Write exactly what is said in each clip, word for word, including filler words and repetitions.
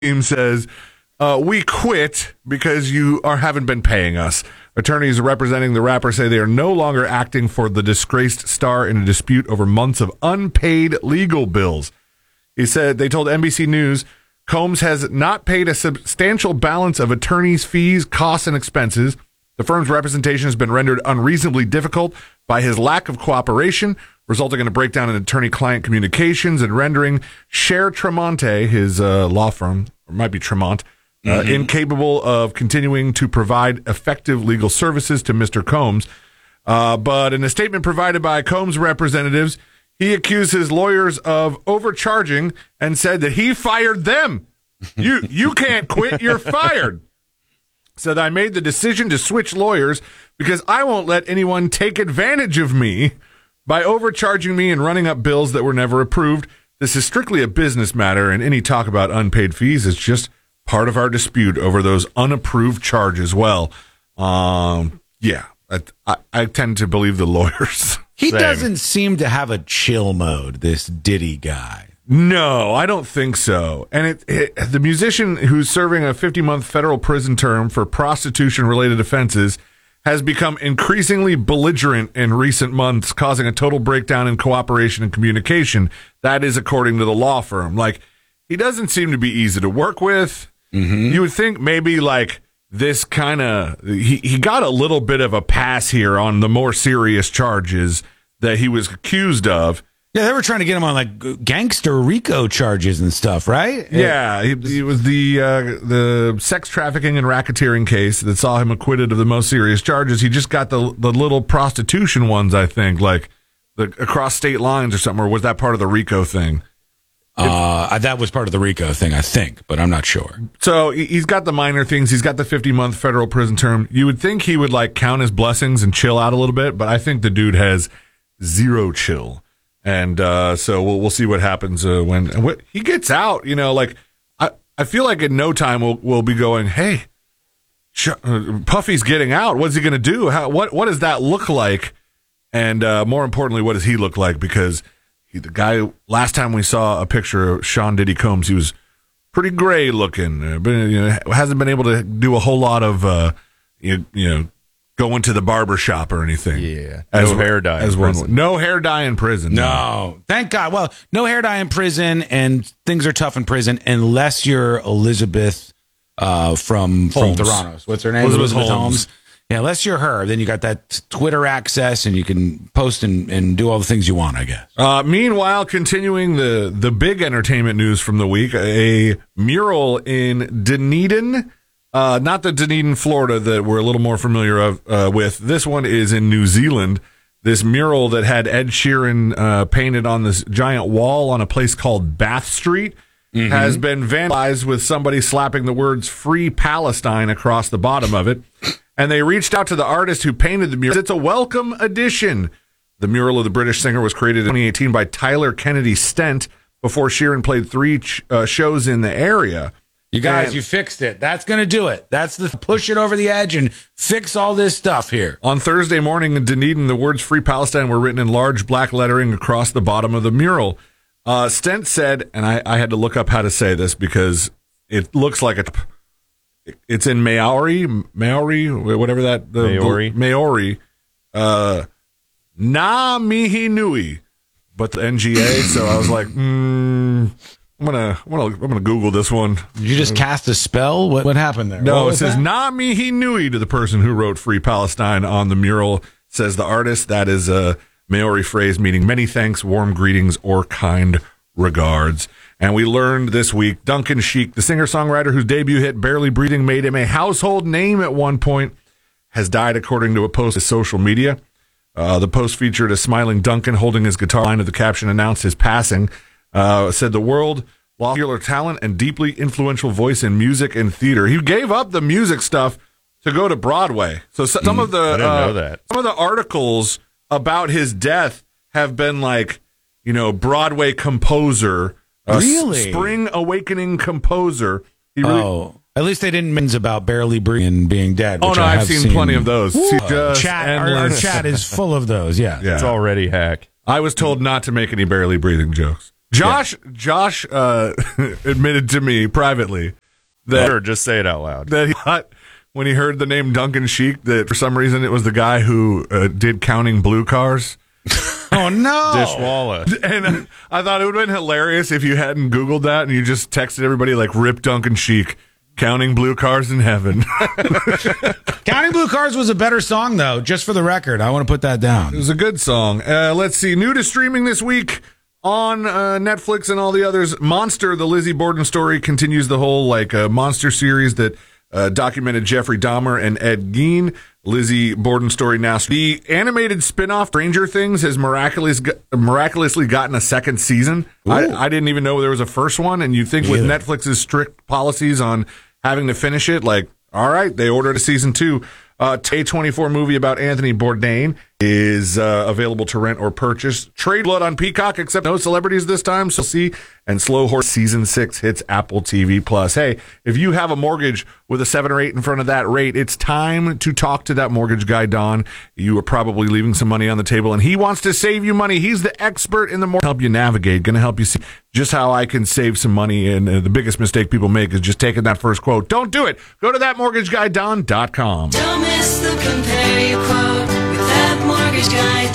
team says, uh, we quit because you are haven't been paying us. Attorneys representing the rapper say they are no longer acting for the disgraced star in a dispute over months of unpaid legal bills. He said they told N B C News Combs has not paid a substantial balance of attorney's fees, costs, and expenses. The firm's representation has been rendered unreasonably difficult by his lack of cooperation, resulting in a breakdown in attorney-client communications and rendering Cher Tremonte, his uh, law firm, or might be Tremont, uh, mm-hmm. incapable of continuing to provide effective legal services to Mister Combs. Uh, but in a statement provided by Combs representatives, he accused his lawyers of overcharging and said that he fired them. You you can't quit, you're fired. Said, I made the decision to switch lawyers because I won't let anyone take advantage of me by overcharging me and running up bills that were never approved. This is strictly a business matter, and any talk about unpaid fees is just part of our dispute over those unapproved charges. Well, um, yeah, I, I, I tend to believe the lawyers. He Same. doesn't seem to have a chill mode, this Diddy guy. No, I don't think so. And it, it, the musician who's serving a fifty-month federal prison term for prostitution-related offenses has become increasingly belligerent in recent months, causing a total breakdown in cooperation and communication. That is according to the law firm. Like, he doesn't seem to be easy to work with. Mm-hmm. You would think maybe, like, this kind of... He, he got a little bit of a pass here on the more serious charges that he was accused of. Yeah, they were trying to get him on like gangster RICO charges and stuff, right? Yeah, he, he was the uh, the sex trafficking and racketeering case that saw him acquitted of the most serious charges. He just got the the little prostitution ones, I think, like the across state lines or something. Or was that part of the RICO thing? Uh, that was part of the RICO thing, I think, but I'm not sure. So he's got the minor things. He's got the fifty-month federal prison term. You would think he would like count his blessings and chill out a little bit, but I think the dude has zero chill. And uh, so we'll we'll see what happens uh, when what, he gets out. You know, like I, I feel like in no time we'll we'll be going, hey, sh- uh, Puffy's getting out. What's he going to do? How what what does that look like? And uh, more importantly, what does he look like? Because he, the guy last time we saw a picture of Sean Diddy Combs, he was pretty gray looking. Uh, but, you know, hasn't been able to do a whole lot of uh, you, you know. Going to the barber shop or anything. Yeah. As, no hair dye as in one, prison. No hair dye in prison. No. no. Thank God. Well, no hair dye in prison, and things are tough in prison unless you're Elizabeth uh, from, from Theranos. What's her name? Elizabeth, Elizabeth Holmes. Holmes. Yeah, unless you're her, then you got that Twitter access and you can post and, and do all the things you want, I guess. Uh, meanwhile, continuing the, the big entertainment news from the week, a mural in Dunedin, Uh, not the Dunedin, Florida, that we're a little more familiar of, uh, with. This one is in New Zealand. This mural that had Ed Sheeran uh, painted on this giant wall on a place called Bath Street mm-hmm. has been vandalized with somebody slapping the words Free Palestine across the bottom of it. And they reached out to the artist who painted the mural. It's a welcome addition. The mural of the British singer was created in twenty eighteen by Tyler Kennedy Stent before Sheeran played three ch- uh, shows in the area. You guys, and you fixed it. That's going to do it. That's the push it over the edge and fix all this stuff here. On Thursday morning in Dunedin, the words Free Palestine were written in large black lettering across the bottom of the mural. Uh, Stent said, and I, I had to look up how to say this because it looks like a, it's in Maori, Maori, whatever that, the, Maori, the, Maori, uh, Na Mihi Nui, but the N G A. So I was like, hmm. I'm gonna, I'm gonna, I'm gonna Google this one. Did you just cast a spell? What, what happened there? No, it says "Na Mihi Nui" to the person who wrote "Free Palestine" on the mural. Says the artist. That is a Maori phrase meaning many thanks, warm greetings, or kind regards. And we learned this week Duncan Sheik, the singer-songwriter whose debut hit "Barely Breathing" made him a household name at one point, has died according to a post on social media. Uh, the post featured a smiling Duncan holding his guitar. Line of the caption announced his passing. Uh, said the world lost popular talent and deeply influential voice in music and theater. He gave up the music stuff to go to Broadway. So some mm, of the I didn't uh, know that. some of the articles about his death have been like, you know, Broadway composer, uh, really, spring awakening composer. He really, oh, at least they didn't mention about Barely Breathing and being dead. Oh which no, I I've have seen, seen plenty of those. Uh, chat, our, our chat is full of those. Yeah, yeah. It's already hack. I was told not to make any Barely Breathing jokes. Josh, yeah. Josh uh, admitted to me privately that sure, just say it out loud. That he thought when he heard the name Duncan Sheik that for some reason it was the guy who uh, did Counting Blue Cars. Oh no, Dishwalla. And I thought it would have been hilarious if you hadn't Googled that and you just texted everybody like "Rip Duncan Sheik, Counting Blue Cars in Heaven." Counting Blue Cars was a better song though. Just for the record, I want to put that down. It was a good song. Uh, let's see, new to streaming this week. On uh, Netflix and all the others, Monster, the Lizzie Borden story, continues the whole like uh, monster series that uh, documented Jeffrey Dahmer and Ed Gein. Lizzie Borden story now. The animated spin-off Stranger Things has miraculous, miraculously gotten a second season. I, I didn't even know there was a first one, and you think with Really? Netflix's strict policies on having to finish it, like, all right, they ordered a season two. Uh, A twenty-four movie about Anthony Bourdain is uh, available to rent or purchase. Trade Blood on Peacock, except no celebrities this time. So see, and Slow Horse season six hits Apple T V Plus. Hey, if you have a mortgage with a seven or eight in front of that rate, it's time to talk to that mortgage guy, Don. You are probably leaving some money on the table, and he wants to save you money. He's the expert in the mortgage. Help you navigate. Going to help you see just how I can save some money. And uh, the biggest mistake people make is just taking that first quote. Don't do it. Go to that mortgage guy don dot com. Don't miss the compare you quote with that mortgage guy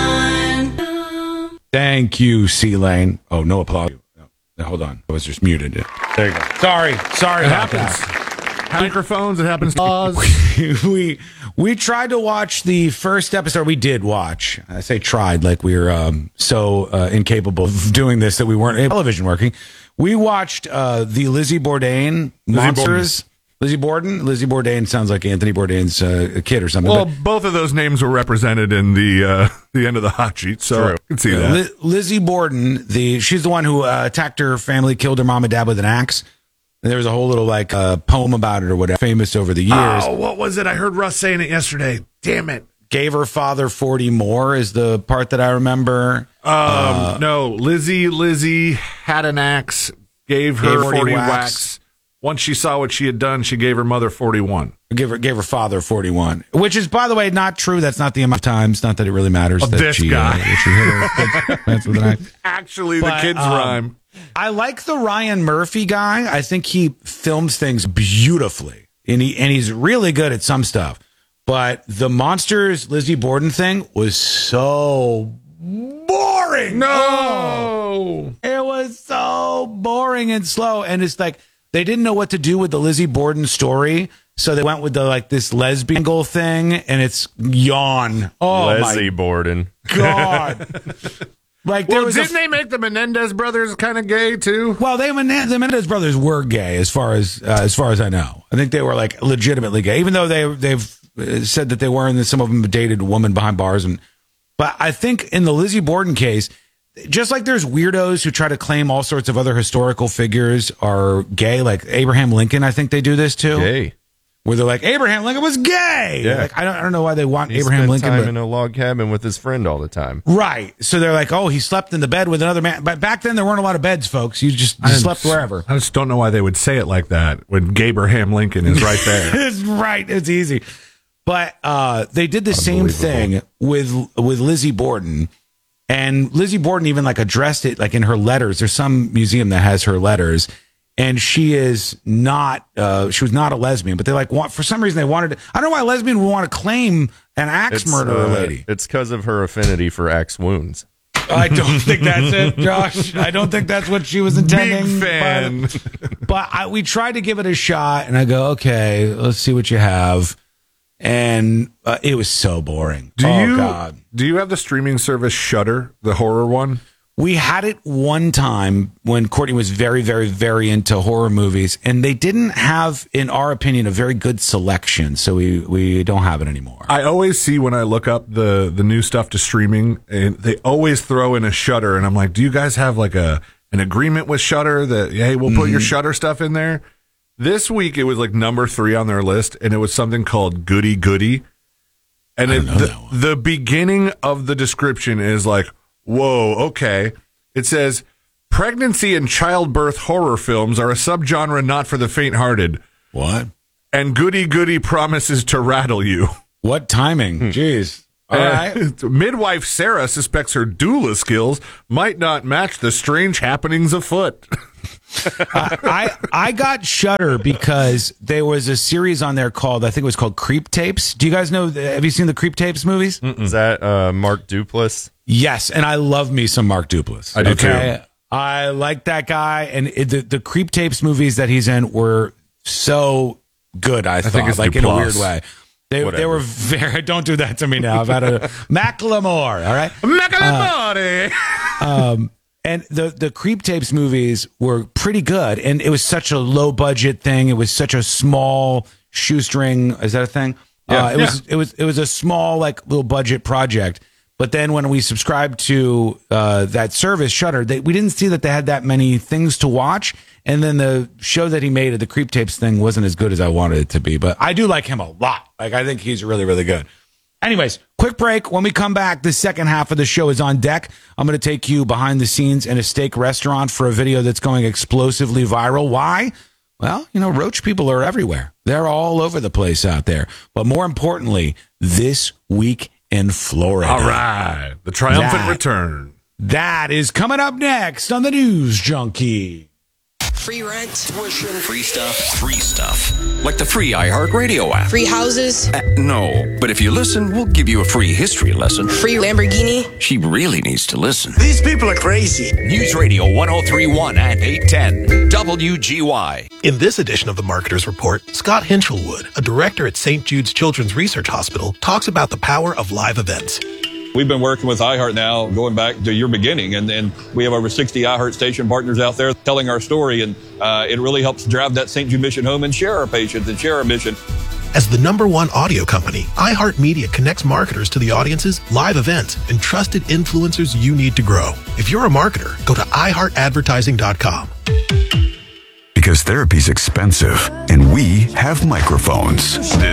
Don. Thank you, C Lane. Oh, no applause. No, hold on, I was just muted. There you go. Sorry, sorry. It about happens. that. Microphones. It happens to us. we we tried to watch the first episode. We did watch. I say tried like we were um, so uh, incapable of doing this that we weren't able television working. We watched uh, the Lizzie Bourdain Monsters. Lizzie Borden. Lizzie Bourdain sounds like Anthony Bourdain's uh, kid or something. Well, but, both of those names were represented in the uh, the end of the hot sheet, so True. I can see uh, that. Li- Lizzie Borden, the she's the one who uh, attacked her family, killed her mom and dad with an axe. And there was a whole little like uh, poem about it or whatever, famous over the years. Oh, what was it? I heard Russ saying it yesterday. Damn it. Gave her father forty more is the part that I remember. Um, Uh, no, Lizzie, Lizzie had an axe, gave her Gave forty forty wax. wax. Once she saw what she had done, she gave her mother forty-one. Give her, gave her father forty-one, which is, by the way, not true. That's not the amount of times. Not that it really matters. Oh, that this she, guy. Uh, that she hit her. That's, that's with an axe. Actually, the But, kid's um, rhyme. I like the Ryan Murphy guy. I think he films things beautifully, and he and he's really good at some stuff. But the Monsters Lizzie Borden thing was so boring. No. Oh, it was so boring and slow, and it's like they didn't know what to do with the Lizzie Borden story, so they went with the like this lesbian angle thing, and it's yawn. Oh Leslie my Borden. god! Like there Well, was a didn't they make the Menendez brothers kind of gay, too? Well, they the Menendez brothers were gay, as far as uh, as far as I know. I think they were like legitimately gay, even though they they've uh, said that they weren't. And some of them dated a woman behind bars, and but I think in the Lizzie Borden case, just like there's weirdos who try to claim all sorts of other historical figures are gay, like Abraham Lincoln. I think they do this too, Gay. where they're like Abraham Lincoln was gay. Yeah. Like, I don't I don't know why they want He Abraham spent Lincoln, time but, in a log cabin with his friend all the time. right? So they're like, oh, he slept in the bed with another man. But back then there weren't a lot of beds, folks. You just, just slept wherever. I just don't know why they would say it like that when Gabraham Lincoln is right there. It's right. It's easy. But uh, they did the same thing with with Lizzie Borden, and Lizzie Borden even like addressed it like in her letters. There's some museum that has her letters, and she is not. Uh, she was not a lesbian, but they like want for some reason they wanted. To, I don't know why a lesbian would want to claim an axe murderer uh, lady. It's because of her affinity for axe wounds. I don't think that's it, Josh. I don't think that's what she was intending. Big fan. But, but I, we tried to give it a shot, and I go, okay, let's see what you have. And uh, it was so boring. Do oh, you, God. Do you have the streaming service Shudder, the horror one? We had it one time when Courtney was very, very, very into horror movies, and they didn't have, in our opinion, a very good selection. So we, we don't have it anymore. I always see when I look up the, the new stuff to streaming, and they always throw in a Shudder, and I'm like, do you guys have like a an agreement with Shudder that, hey, we'll put mm-hmm. your Shudder stuff in there? This week, it was like number three on their list, and it was something called Goody Goody. And it, the, the beginning of the description is like, whoa, okay. It says, pregnancy and childbirth horror films are a subgenre not for the faint-hearted. What? And Goody Goody promises to rattle you. What timing? Jeez. All right. Midwife Sarah suspects her doula skills might not match the strange happenings afoot. uh, I I got Shudder because there was a series on there called, I think it was called Creep Tapes. Do you guys know, have you seen the Creep Tapes movies? Mm-mm. Is that uh, Mark Duplass? Yes, and I love me some Mark Duplass. I do too. I like that guy, and it, the, the Creep Tapes movies that he's in were so good, I, I thought, think it's like in a Duplass. weird way. They, they were very, don't do that to me now. I've had a Macklemore, all right? Macklemore! Uh, um, and the, the Creep Tapes movies were pretty good, and it was such a low budget thing. It was such a small shoestring, is that a thing? Yeah, uh, it yeah. was it was it was a small, like, little budget project. But then when we subscribed to uh, that service, Shudder, they, we didn't see that they had that many things to watch. And then the show that he made of the Creep Tapes thing wasn't as good as I wanted it to be. But I do like him a lot. Like, I think he's really, really good. Anyways, quick break. When we come back, the second half of the show is on deck. I'm going to take you behind the scenes in a steak restaurant for a video that's going explosively viral. Why? Well, you know, roach people are everywhere. They're all over the place out there. But more importantly, this week in Florida. All right. The triumphant That- return. That is coming up next on the News Junkie. Free rent, Tuition, free stuff, free stuff. Like the free iHeartRadio app. free houses, Uh, no, but if you listen, we'll give you a free history lesson. free Lamborghini. She really needs to listen. These people are crazy. News Radio one oh three point one and eight ten W G Y. In this edition of the Marketer's Report, Scott Hinchelwood, a director at Saint Jude's Children's Research Hospital, talks about the power of live events. We've been working with iHeart now going back to your beginning, and, and we have over sixty iHeart station partners out there telling our story, and uh, it really helps drive that Saint Jude mission home and share our patients and share our mission. As the number one audio company, iHeartMedia connects marketers to the audiences, live events, and trusted influencers you need to grow. If you're a marketer, go to i heart advertising dot com. Because therapy's expensive, and we have microphones.